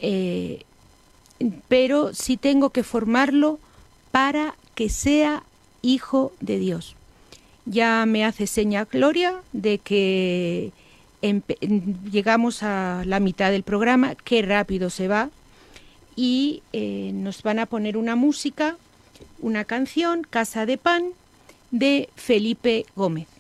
pero sí tengo que formarlo para que sea hijo de Dios. Ya me hace seña Gloria de que llegamos a la mitad del programa, qué rápido se va, y nos van a poner una música, una canción, Casa de Pan, de Felipe Gómez.